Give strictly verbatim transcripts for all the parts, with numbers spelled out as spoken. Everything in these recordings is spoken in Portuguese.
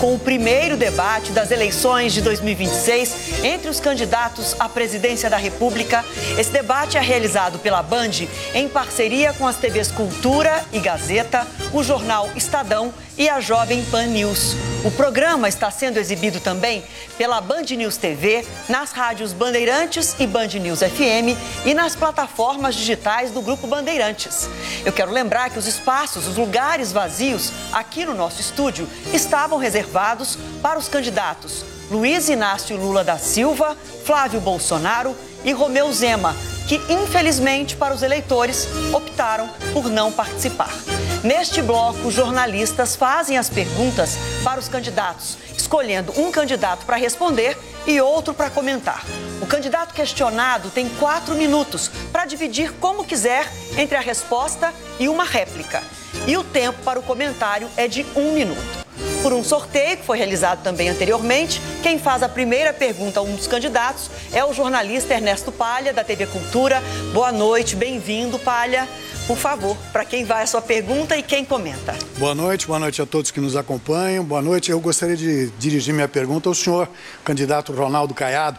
com o primeiro debate das eleições de dois mil e vinte e seis entre os candidatos à presidência da República. Esse debate é realizado pela Band em parceria com as T Vs Cultura e Gazeta, o jornal Estadão e a Jovem Pan News. O programa está sendo exibido também pela Band News T V, nas rádios Bandeirantes e Band News F M e nas plataformas digitais do Grupo Bandeirantes. Eu quero lembrar que os espaços, os lugares vazios aqui no nosso estúdio estavam reservados para os candidatos Luiz Inácio Lula da Silva, Flávio Bolsonaro e Romeu Zema, que infelizmente para os eleitores optaram por não participar. Neste bloco, os jornalistas fazem as perguntas para os candidatos, escolhendo um candidato para responder e outro para comentar. O candidato questionado tem quatro minutos para dividir como quiser entre a resposta e uma réplica. E o tempo para o comentário é de um minuto. Por um sorteio que foi realizado também anteriormente, quem faz a primeira pergunta a um dos candidatos é o jornalista Ernesto Palha, da T V Cultura. Boa noite, bem-vindo, Palha. Por favor, para quem vai a sua pergunta e quem comenta. Boa noite, boa noite a todos que nos acompanham. Boa noite, eu gostaria de dirigir minha pergunta ao senhor, candidato Ronaldo Caiado.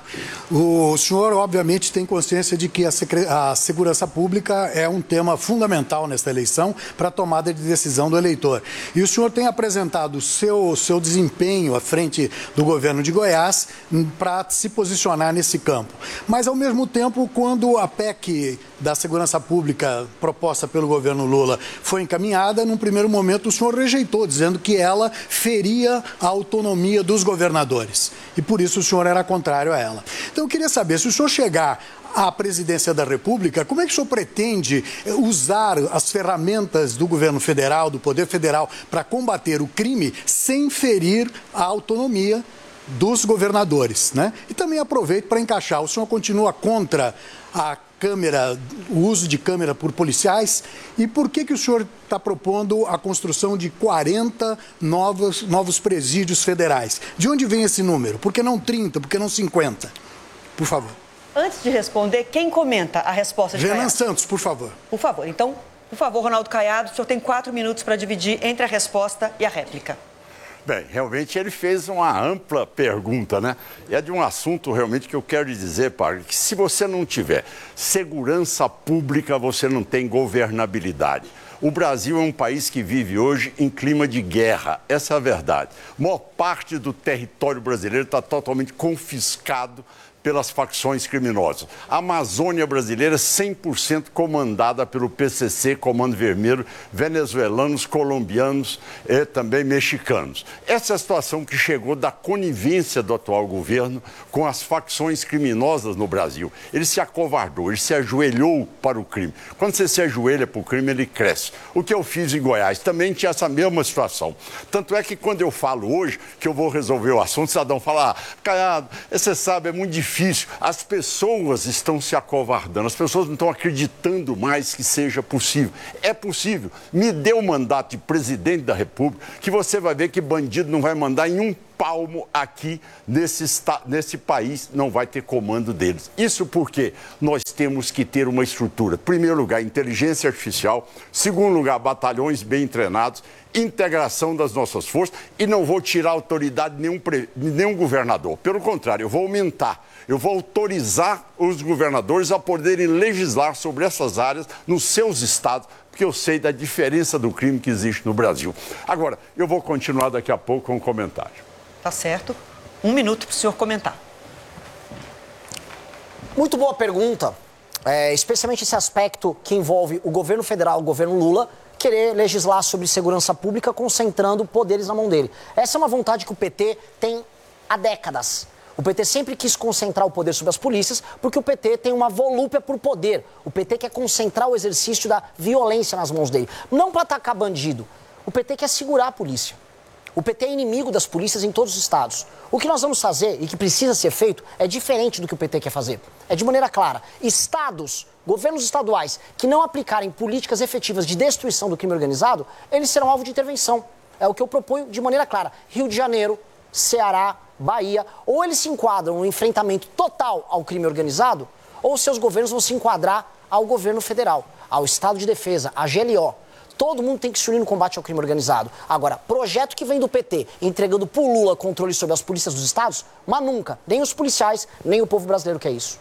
O senhor, obviamente, tem consciência de que a, a segurança pública é um tema fundamental nesta eleição para a tomada de decisão do eleitor. E o senhor tem apresentado o seu, seu desempenho à frente do governo de Goiás para se posicionar nesse campo. Mas, ao mesmo tempo, quando a P E C da segurança pública proposta pelo governo Lula foi encaminhada, num primeiro momento o senhor rejeitou, dizendo que ela feria a autonomia dos governadores. E por isso o senhor era contrário a ela. Então eu queria saber, se o senhor chegar à presidência da República, como é que o senhor pretende usar as ferramentas do governo federal, do Poder Federal, para combater o crime sem ferir a autonomia dos governadores, né? E também aproveito para encaixar, o senhor continua contra a câmera, o uso de câmera por policiais, e por que que o senhor está propondo a construção de quarenta novos, novos presídios federais? De onde vem esse número? Por que não trinta? Por que não cinquenta? Por favor. Antes de responder, quem comenta a resposta de Renan Caiado? Santos, por favor. Por favor. Então, por favor, Ronaldo Caiado, o senhor tem quatro minutos para dividir entre a resposta e a réplica. Bem, realmente ele fez uma ampla pergunta, né? É de um assunto realmente que eu quero lhe dizer, Padre, que se você não tiver segurança pública, você não tem governabilidade. O Brasil é um país que vive hoje em clima de guerra, essa é a verdade. A maior parte do território brasileiro está totalmente confiscado pelas facções criminosas. A Amazônia brasileira é cem por cento comandada pelo P C C, Comando Vermelho, venezuelanos, colombianos e também mexicanos. Essa é a situação que chegou da conivência do atual governo com as facções criminosas no Brasil. Ele se acovardou, ele se ajoelhou para o crime. Quando você se ajoelha para o crime, ele cresce. O que eu fiz em Goiás também tinha essa mesma situação. Tanto é que quando eu falo hoje que eu vou resolver o assunto, o cidadão fala, ah, Caiado, você sabe, é muito difícil. Difícil. As pessoas estão se acovardando, as pessoas não estão acreditando mais que seja possível. É possível. Me dê o mandato de presidente da República, que você vai ver que bandido não vai mandar em um palmo aqui nesse, nesse país, não vai ter comando deles. Isso porque nós temos que ter uma estrutura. Primeiro lugar, inteligência artificial. Segundo lugar, batalhões bem treinados. Integração das nossas forças. E não vou tirar a autoridade de nenhum, de nenhum governador. Pelo contrário, eu vou aumentar. Eu vou autorizar os governadores a poderem legislar sobre essas áreas nos seus estados, porque eu sei da diferença do crime que existe no Brasil. Agora, eu vou continuar daqui a pouco com um comentário. Tá certo. Um minuto para o senhor comentar. Muito boa pergunta, é, especialmente esse aspecto que envolve o governo federal, o governo Lula, querer legislar sobre segurança pública concentrando poderes na mão dele. Essa é uma vontade que o P T tem há décadas. O P T sempre quis concentrar o poder sobre as polícias porque o P T tem uma volúpia por poder. O P T quer concentrar o exercício da violência nas mãos dele. Não para atacar bandido. O P T quer segurar a polícia. O P T é inimigo das polícias em todos os estados. O que nós vamos fazer e que precisa ser feito é diferente do que o P T quer fazer. É de maneira clara. Estados, governos estaduais que não aplicarem políticas efetivas de destruição do crime organizado, eles serão alvo de intervenção. É o que eu proponho de maneira clara. Rio de Janeiro, Ceará, Bahia, ou eles se enquadram no enfrentamento total ao crime organizado, ou seus governos vão se enquadrar ao governo federal, ao Estado de Defesa, à G L O. Todo mundo tem que se unir no combate ao crime organizado. Agora, projeto que vem do P T entregando pro Lula controle sobre as polícias dos estados, mas nunca. Nem os policiais, nem o povo brasileiro quer isso.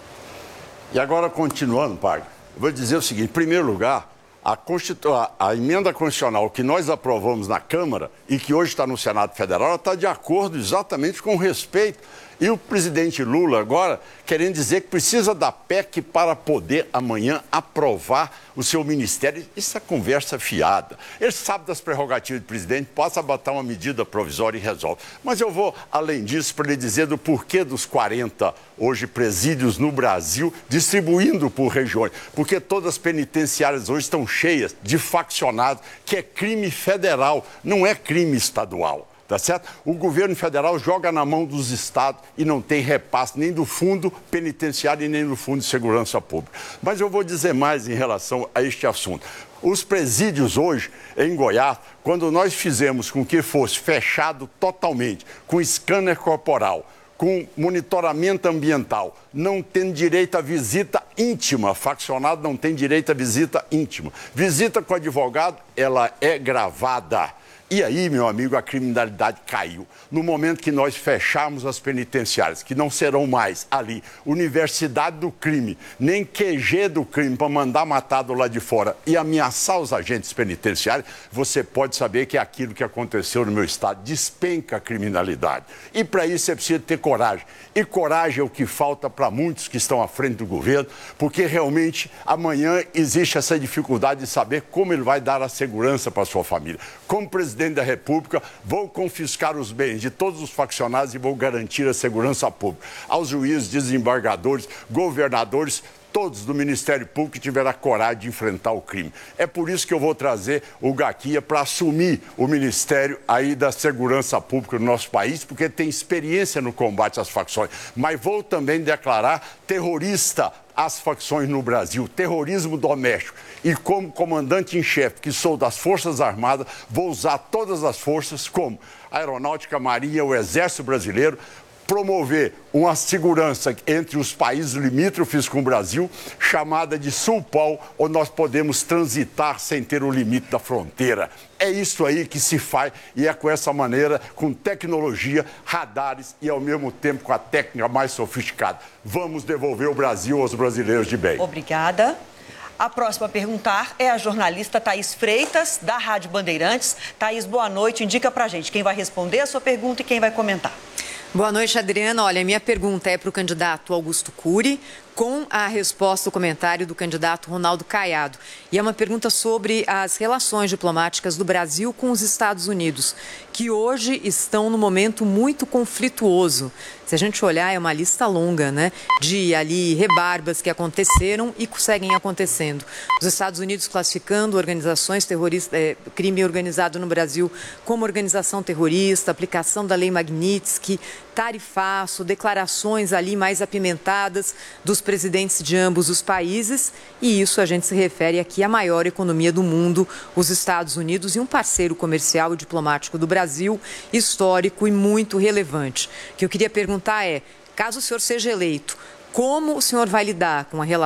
E agora, continuando, Parga, eu vou dizer o seguinte: em primeiro lugar, a, Constitu... a emenda constitucional que nós aprovamos na Câmara e que hoje está no Senado Federal está de acordo exatamente com o respeito. E o presidente Lula agora querendo dizer que precisa da P E C para poder amanhã aprovar o seu ministério. Isso é conversa fiada. Ele sabe das prerrogativas do presidente, possa botar uma medida provisória e resolve. Mas eu vou além disso para lhe dizer do porquê dos quarenta hoje presídios no Brasil, distribuindo por regiões. Porque todas as penitenciárias hoje estão cheias de faccionados, que é crime federal, não é crime estadual. Tá certo? O governo federal joga na mão dos estados e não tem repasse nem do fundo penitenciário e nem do fundo de segurança pública. Mas eu vou dizer mais em relação a este assunto. Os presídios hoje, em Goiás, quando nós fizemos com que fosse fechado totalmente, com scanner corporal, com monitoramento ambiental, não tendo direito à visita íntima, faccionado não tem direito à visita íntima. Visita com advogado, ela é gravada. E aí, meu amigo, a criminalidade caiu. No momento que nós fechamos as penitenciárias, que não serão mais ali universidade do crime, nem Q G do crime para mandar matar do lado de fora e ameaçar os agentes penitenciários, você pode saber que é aquilo que aconteceu no meu estado, despenca a criminalidade. E para isso você precisa ter coragem. E coragem é o que falta para muitos que estão à frente do governo, porque realmente amanhã existe essa dificuldade de saber como ele vai dar a segurança para a sua família. Como presidente da República, vou confiscar os bens de todos os faccionados e vou garantir a segurança pública. Aos juízes, desembargadores, governadores, todos do Ministério Público que tiveram a coragem de enfrentar o crime. É por isso que eu vou trazer o Gaquia para assumir o Ministério aí da Segurança Pública no nosso país, porque tem experiência no combate às facções. Mas vou também declarar terrorista as facções no Brasil, terrorismo doméstico. E como comandante em chefe, que sou das Forças Armadas, vou usar todas as forças, como a Aeronáutica, Marinha, o Exército Brasileiro, promover uma segurança entre os países limítrofes com o Brasil, chamada de Sulpol, onde nós podemos transitar sem ter o limite da fronteira. É isso aí que se faz e é com essa maneira, com tecnologia, radares e ao mesmo tempo com a técnica mais sofisticada. Vamos devolver o Brasil aos brasileiros de bem. Obrigada. A próxima a perguntar é a jornalista Thaís Freitas, da Rádio Bandeirantes. Thaís, boa noite. Indica pra gente quem vai responder a sua pergunta e quem vai comentar. Boa noite, Adriana. Olha, minha pergunta é para o candidato Augusto Cury, com a resposta, o comentário do candidato Ronaldo Caiado. E é uma pergunta sobre as relações diplomáticas do Brasil com os Estados Unidos, que hoje estão num momento muito conflituoso. Se a gente olhar, é uma lista longa, né, de ali rebarbas que aconteceram e seguem acontecendo. Os Estados Unidos classificando organizações terroristas, é, crime organizado no Brasil como organização terrorista, aplicação da lei Magnitsky, tarifaço, declarações ali mais apimentadas dos presidentes de ambos os países, e isso a gente se refere aqui à maior economia do mundo, os Estados Unidos, e um parceiro comercial e diplomático do Brasil, histórico e muito relevante. O que eu queria perguntar é, caso o senhor seja eleito, como o senhor vai lidar com a relação